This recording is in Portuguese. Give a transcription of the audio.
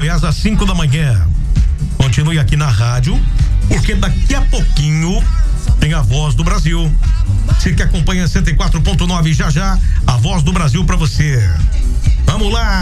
Goiás às 5 da manhã. Continue aqui na rádio, porque daqui a pouquinho tem a Voz do Brasil. Você que acompanha 104.9 já, a Voz do Brasil pra você. Vamos lá!